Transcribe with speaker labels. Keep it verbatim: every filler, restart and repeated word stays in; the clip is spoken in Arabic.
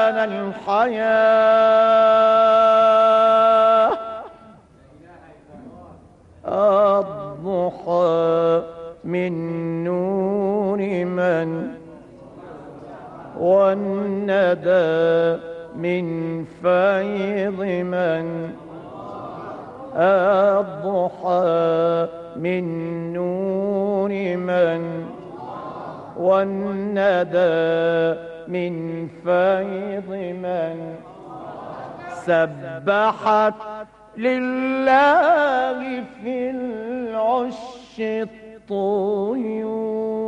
Speaker 1: بستان الحياة. الضحى من نور من، والندى من فيض من. الضحى من نور من، والندى من فيض من. سبحت لله في العش الطيور.